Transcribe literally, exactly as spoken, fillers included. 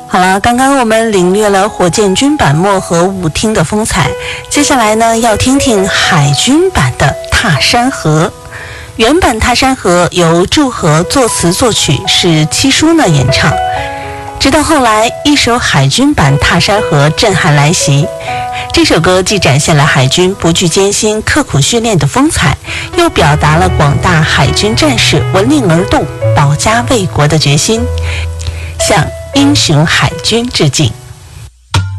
好了，刚刚我们领略了火箭军版漠河舞厅的风采，接下来呢，要听听海军版的《踏山河》。原版《踏山河》由祝和作词作曲，是七叔呢演唱。直到后来，一首海军版《踏山河》震撼来袭。这首歌既展现了海军不惧艰辛、刻苦训练的风采，又表达了广大海军战士闻令而动、保家卫国的决心，向英雄海军致敬。